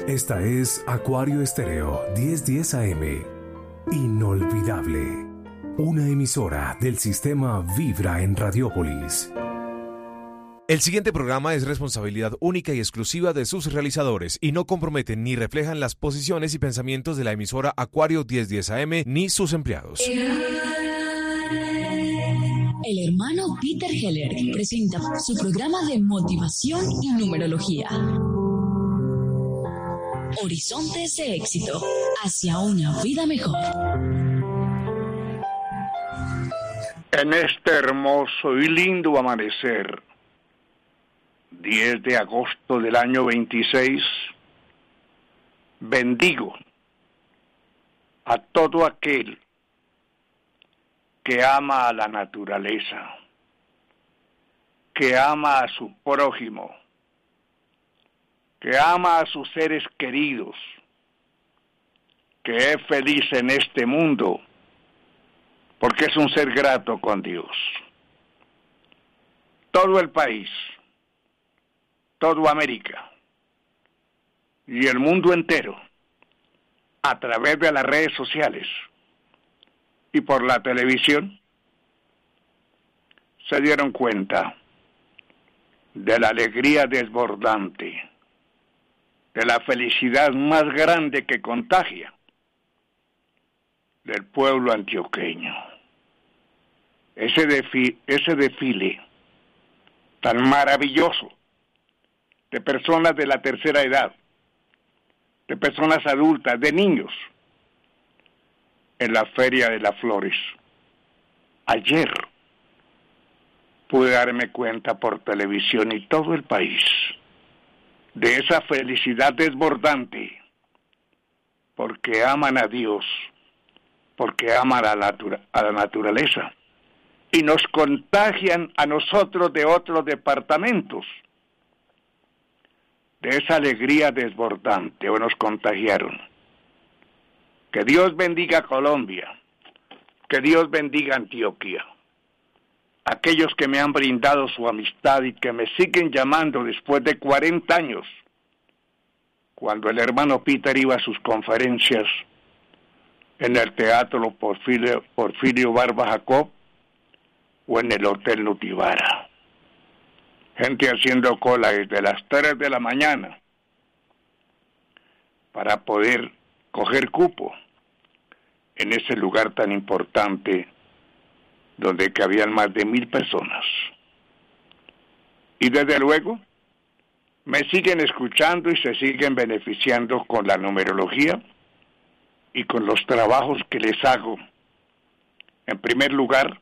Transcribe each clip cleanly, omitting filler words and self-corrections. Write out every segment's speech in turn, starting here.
Esta es Acuario Estéreo 1010 AM. Inolvidable. Una emisora del sistema Vibra en Radiópolis. El siguiente programa es responsabilidad única y exclusiva de sus realizadores y no comprometen ni reflejan las posiciones y pensamientos de la emisora Acuario 1010 AM ni sus empleados. El hermano Peter Heller presenta su programa de motivación y numerología. Horizontes de éxito hacia una vida mejor. En este hermoso y lindo amanecer, 10 de agosto del año 26, bendigo a todo aquel que ama a la naturaleza, que ama a su prójimo, que ama a sus seres queridos, que es feliz en este mundo, porque es un ser grato con Dios. Todo el país, toda América y el mundo entero, a través de las redes sociales y por la televisión, se dieron cuenta de la alegría desbordante, de la felicidad más grande que contagia del pueblo antioqueño. Ese desfile tan maravilloso de personas de la tercera edad, de personas adultas, de niños, en la Feria de las Flores. Ayer pude darme cuenta por televisión y todo el país de esa felicidad desbordante, porque aman a Dios, porque aman a la naturaleza, y nos contagian a nosotros de otros departamentos de esa alegría desbordante, o nos contagiaron. Que Dios bendiga Colombia, que Dios bendiga Antioquia. Aquellos que me han brindado su amistad y que me siguen llamando después de 40 años, cuando el hermano Peter iba a sus conferencias en el Teatro Porfirio Barba Jacob o en el Hotel Nutibara. Gente haciendo cola desde las 3 de la mañana para poder coger cupo en ese lugar tan importante donde cabían más de 1,000 personas. Y desde luego me siguen escuchando y se siguen beneficiando con la numerología y con los trabajos que les hago. En primer lugar,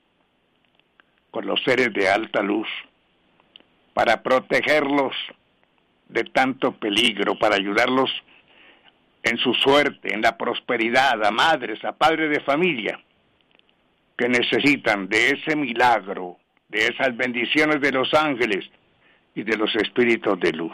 con los seres de alta luz, para protegerlos de tanto peligro, para ayudarlos en su suerte, en la prosperidad, a madres, a padres de familia, que necesitan de ese milagro, de esas bendiciones de los ángeles y de los espíritus de luz.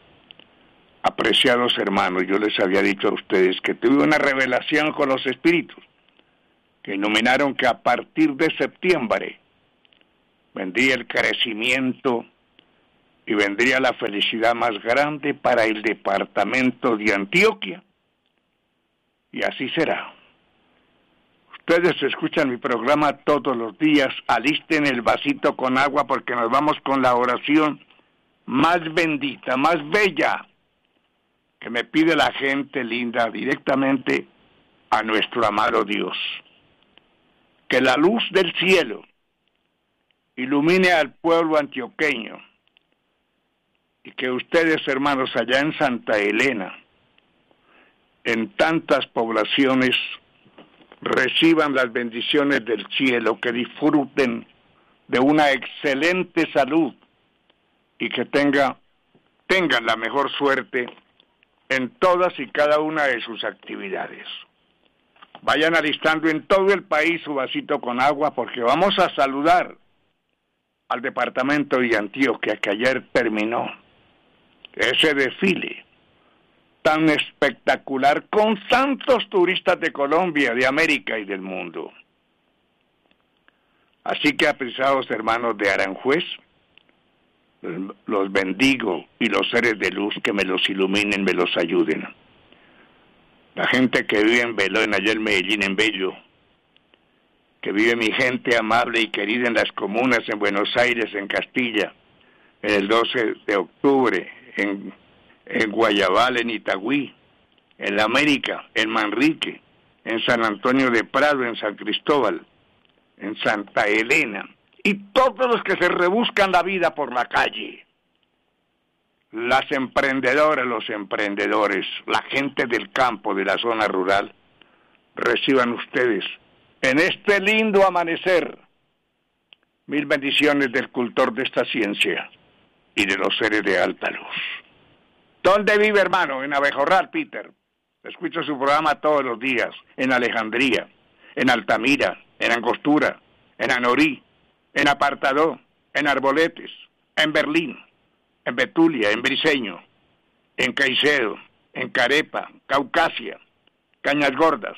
Apreciados hermanos, yo les había dicho a ustedes que tuve una revelación con los espíritus, que iluminaron que a partir de septiembre vendría el crecimiento y vendría la felicidad más grande para el departamento de Antioquia. Y así será. Ustedes escuchan mi programa todos los días, alisten el vasito con agua porque nos vamos con la oración más bendita, más bella, que me pide la gente linda directamente a nuestro amado Dios. Que la luz del cielo ilumine al pueblo antioqueño y que ustedes, hermanos, allá en Santa Elena, en tantas poblaciones, reciban las bendiciones del cielo, que disfruten de una excelente salud y que tengan la mejor suerte en todas y cada una de sus actividades. Vayan alistando en todo el país su vasito con agua porque vamos a saludar al departamento de Antioquia que ayer terminó ese desfile tan espectacular con tantos turistas de Colombia, de América y del mundo. Así que, apreciados hermanos de Aranjuez, los bendigo y los seres de luz que me los iluminen, me los ayuden. La gente que vive en Belén, allá en Medellín, en Bello, que vive mi gente amable y querida en las comunas, en Buenos Aires, en Castilla, en el 12 de octubre, en Guayabal, en Itagüí, en La América, en Manrique, en San Antonio de Prado, en San Cristóbal, en Santa Elena, y todos los que se rebuscan la vida por la calle, las emprendedoras, los emprendedores, la gente del campo, de la zona rural, reciban ustedes en este lindo amanecer 1000 bendiciones del cultor de esta ciencia y de los seres de alta luz. ¿Dónde vive, hermano? En Abejorral, Peter. Escucho su programa todos los días, en Alejandría, en Altamira, en Angostura, en Anorí, en Apartadó, en Arboletes, en Berlín, en Betulia, en Briceño, en Caicedo, en Carepa, Caucasia, Cañas Gordas,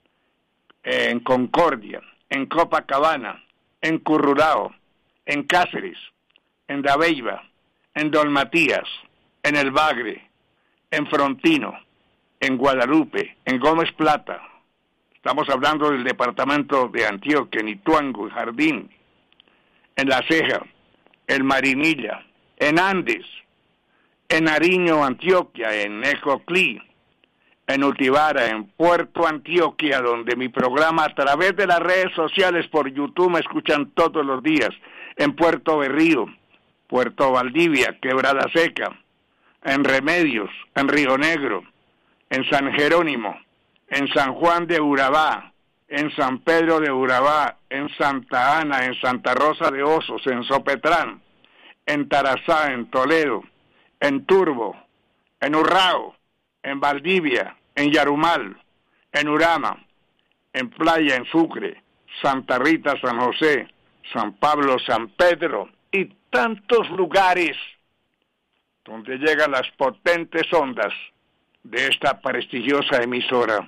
en Concordia, en Copacabana, en Currulao, en Cáceres, en Dabeiba, en Don Matías, en El Bagre, en Frontino, en Guadalupe, en Gómez Plata. Estamos hablando del departamento de Antioquia, en Ituango, en Jardín, en La Ceja, en Marinilla, en Andes, en Nariño, Antioquia, en Necoclí, en Utibara, en Puerto Antioquia, donde mi programa a través de las redes sociales por YouTube me escuchan todos los días, en Puerto Berrío, Puerto Valdivia, Quebrada Seca, en Remedios, en Río Negro, en San Jerónimo, en San Juan de Urabá, en San Pedro de Urabá, en Santa Ana, en Santa Rosa de Osos, en Sopetrán, en Tarazá, en Toledo, en Turbo, en Urrao, en Valdivia, en Yarumal, en Urama, en Playa, en Sucre, Santa Rita, San José, San Pablo, San Pedro y tantos lugares donde llegan las potentes ondas de esta prestigiosa emisora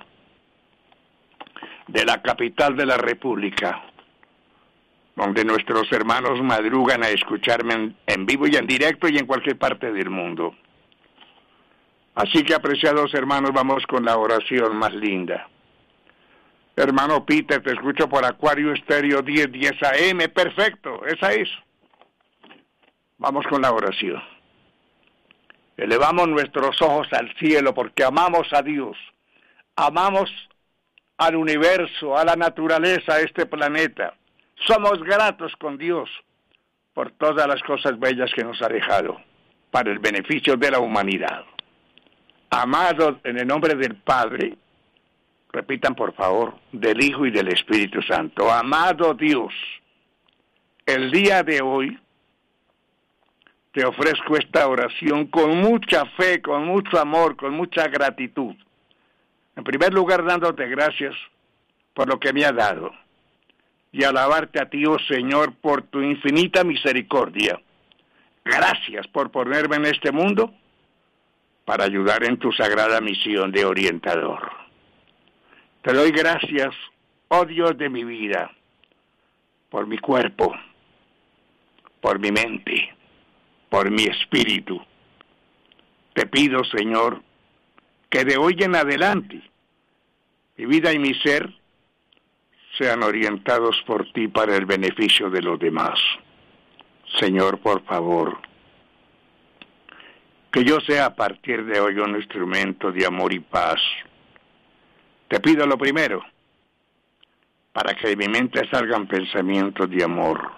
de la capital de la República, donde nuestros hermanos madrugan a escucharme en vivo y en directo y en cualquier parte del mundo. Así que, apreciados hermanos, vamos con la oración más linda. Hermano Peter, te escucho por Acuario Estéreo 1010 AM, perfecto, esa es. Vamos con la oración. Elevamos nuestros ojos al cielo porque amamos a Dios, amamos al universo, a la naturaleza, a este planeta. Somos gratos con Dios por todas las cosas bellas que nos ha dejado para el beneficio de la humanidad. Amados en el nombre del Padre, repitan por favor, del Hijo y del Espíritu Santo. Amado Dios, el día de hoy te ofrezco esta oración con mucha fe, con mucho amor, con mucha gratitud. En primer lugar, dándote gracias por lo que me ha dado y alabarte a ti, oh Señor, por tu infinita misericordia. Gracias por ponerme en este mundo para ayudar en tu sagrada misión de orientador. Te doy gracias, oh Dios de mi vida, por mi cuerpo, por mi mente, por mi espíritu. Te pido, Señor, que de hoy en adelante mi vida y mi ser sean orientados por ti para el beneficio de los demás. Señor, por favor, que yo sea a partir de hoy un instrumento de amor y paz. Te pido lo primero, para que de mi mente salgan pensamientos de amor,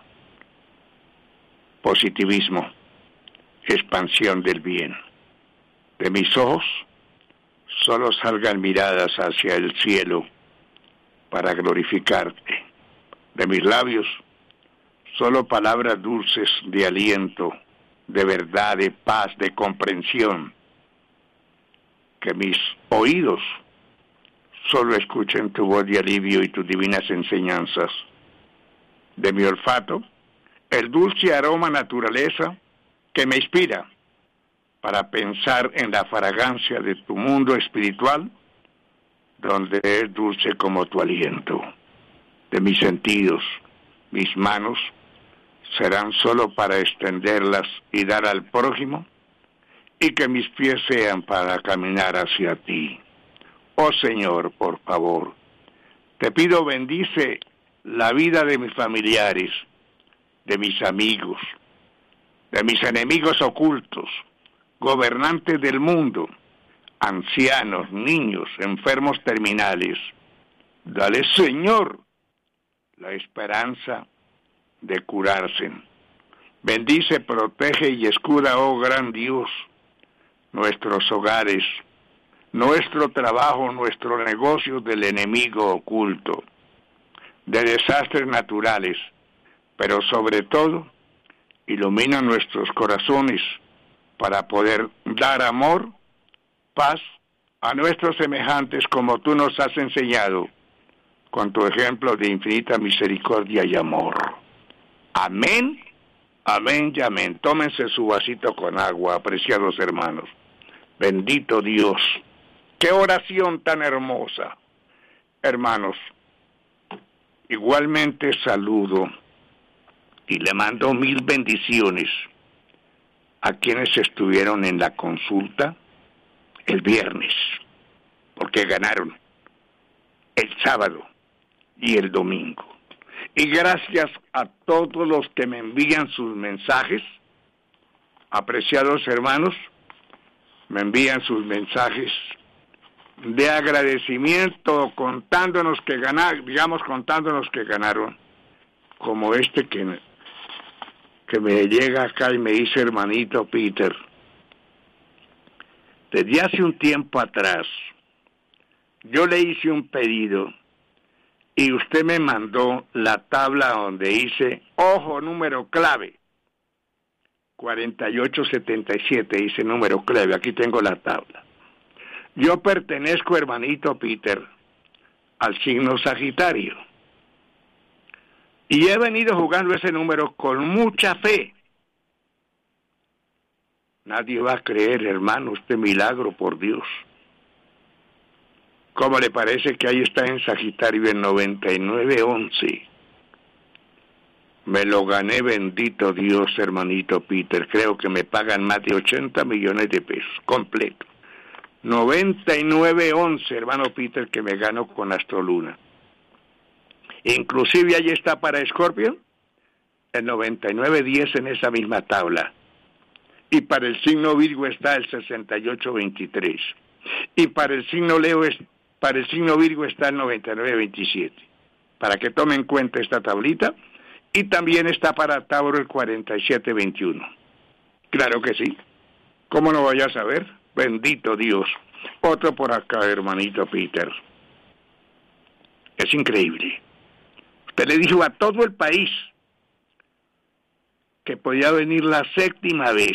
positivismo, expansión del bien. De mis ojos solo salgan miradas hacia el cielo para glorificarte. De mis labios solo palabras dulces de aliento, de verdad, de paz, de comprensión. Que mis oídos solo escuchen tu voz de alivio y tus divinas enseñanzas. De mi olfato, el dulce aroma naturaleza que me inspira para pensar en la fragancia de tu mundo espiritual, donde es dulce como tu aliento. De mis sentidos, mis manos serán solo para extenderlas y dar al prójimo, y que mis pies sean para caminar hacia ti. Oh Señor, por favor, te pido bendice la vida de mis familiares, de mis amigos, de mis enemigos ocultos, gobernantes del mundo, ancianos, niños, enfermos terminales. Dale, Señor, la esperanza de curarse. Bendice, protege y escuda, oh gran Dios, nuestros hogares, nuestro trabajo, nuestros negocios del enemigo oculto, de desastres naturales, pero sobre todo, ilumina nuestros corazones para poder dar amor, paz a nuestros semejantes como tú nos has enseñado, con tu ejemplo de infinita misericordia y amor. Amén, amén y amén. Tómense su vasito con agua, apreciados hermanos. Bendito Dios. ¡Qué oración tan hermosa! Hermanos, igualmente saludo y le mando 1000 bendiciones a quienes estuvieron en la consulta el viernes, porque ganaron el sábado y el domingo. Y gracias a todos los que me envían sus mensajes, apreciados hermanos, me envían sus mensajes de agradecimiento, contándonos que ganaron, como este que me llega acá y me dice: hermanito Peter, desde hace un tiempo atrás yo le hice un pedido y usted me mandó la tabla donde dice, ojo, número clave, 4877, dice número clave, aquí tengo la tabla. Yo pertenezco, hermanito Peter, al signo Sagitario. Y he venido jugando ese número con mucha fe. Nadie va a creer, hermano, este milagro, por Dios. ¿Cómo le parece que ahí está en Sagitario en 9911? Me lo gané, bendito Dios, hermanito Peter. Creo que me pagan más de 80 millones de pesos, completo. 9911, hermano Peter, que me gano con Astroluna. Inclusive ahí está para Escorpio, el 9910 en esa misma tabla. Y para el signo Virgo está el 6823. Y para el signo Virgo está el 9927. Para que tomen en cuenta esta tablita. Y también está para Tauro el 4721. Claro que sí. ¿Cómo no vaya a saber? Bendito Dios. Otro por acá, hermanito Peter. Es increíble. Usted le dijo a todo el país que podía venir la séptima vez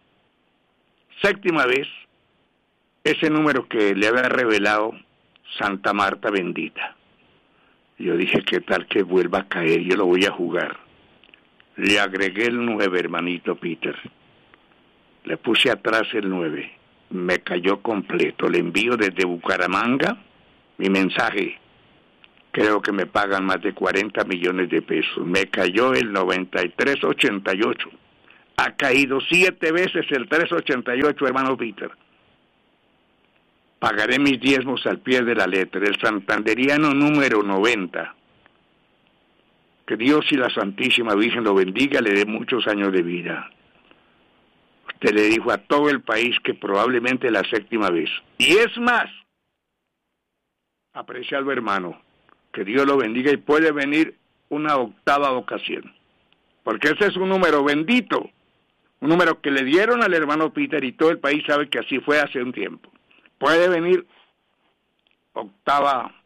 ese número que le había revelado Santa Marta bendita. Yo dije, ¿qué tal que vuelva a caer? Yo lo voy a jugar. Le agregué el 9, hermanito Peter. Le puse atrás el 9. Me cayó completo. Le envío desde Bucaramanga mi mensaje. Creo que me pagan más de 40 millones de pesos. Me cayó el 9388. Ha caído 7 veces el 388, hermano Peter. Pagaré mis diezmos al pie de la letra. El santanderiano número 90. Que Dios y la Santísima Virgen lo bendiga, le dé muchos años de vida. Usted le dijo a todo el país que probablemente la séptima vez. Y es más, apreciado hermano, que Dios lo bendiga y puede venir una octava ocasión. Porque ese es un número bendito. Un número que le dieron al hermano Peter y todo el país sabe que así fue hace un tiempo. Puede venir octava